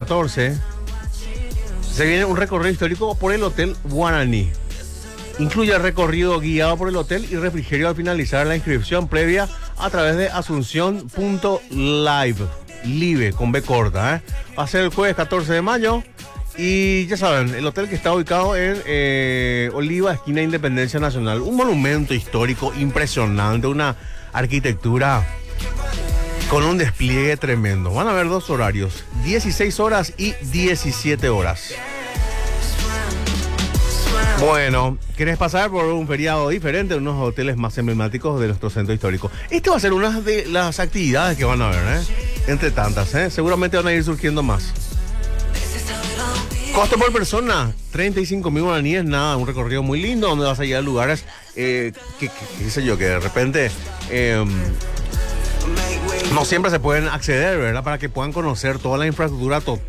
14 se viene un recorrido histórico por el Hotel Guaraní. Incluye el recorrido guiado por el hotel y refrigerio al finalizar la inscripción previa a través de asunción.live con B corta. Va a ser el jueves 14 de mayo. Y ya saben, el hotel que está ubicado en Oliva, esquina Independencia Nacional. Un monumento histórico impresionante, una arquitectura con un despliegue tremendo. Van a haber dos horarios, 16 horas y 17 horas. Bueno, ¿querés pasar por un feriado diferente en unos hoteles más emblemáticos de nuestro centro histórico? Este va a ser una de las actividades que van a haber, entre tantas, seguramente van a ir surgiendo más. Costo por persona, 35.000 guaraníes, nada, un recorrido muy lindo donde vas a ir a lugares, qué sé yo, que de repente no siempre se pueden acceder, ¿verdad? Para que puedan conocer toda la infraestructura